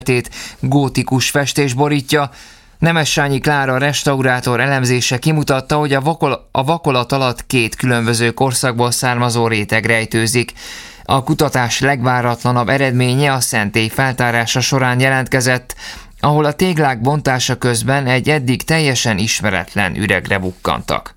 gótikus festés borítja. Nemessányi Klára restaurátor elemzése kimutatta, hogy a vakolat alatt két különböző korszakból származó réteg rejtőzik. A kutatás legváratlanabb eredménye a szentély feltárása során jelentkezett, ahol a téglák bontása közben egy eddig teljesen ismeretlen üregre bukkantak.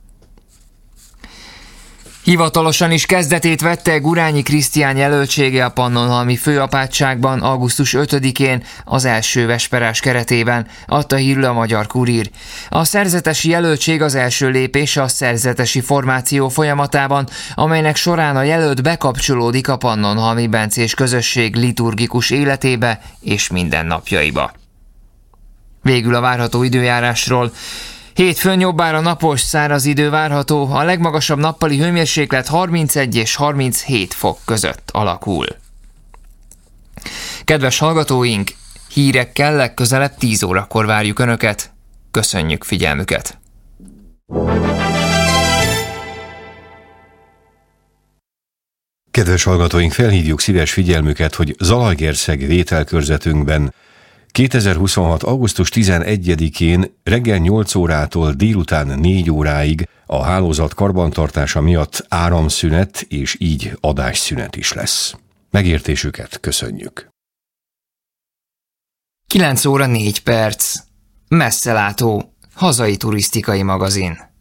Hivatalosan is kezdetét vette Gurányi Krisztián jelöltsége a Pannonhalmi főapátságban augusztus 5-én az első vesperás keretében, adta hírül a Magyar Kurír. A szerzetesi jelöltség az első lépés a szerzetesi formáció folyamatában, amelynek során a jelölt bekapcsolódik a pannonhalmi bencés közösség liturgikus életébe és mindennapjaiba. Végül a várható időjárásról. Hétfőn jobbára napos, száraz idő várható, a legmagasabb nappali hőmérséklet 31 és 37 fok között alakul. Kedves hallgatóink, hírekkel legközelebb 10 órakor várjuk Önöket. Köszönjük figyelmüket! Kedves hallgatóink, felhívjuk szíves figyelmüket, hogy Zalaegerszeg vételkörzetünkben 2026. augusztus 11-én reggel 8 órától délután 4 óráig a hálózat karbantartása miatt áramszünet és így adásszünet is lesz. Megértésüket köszönjük. 9 óra 4 perc. Messzelátó, hazai turisztikai magazin.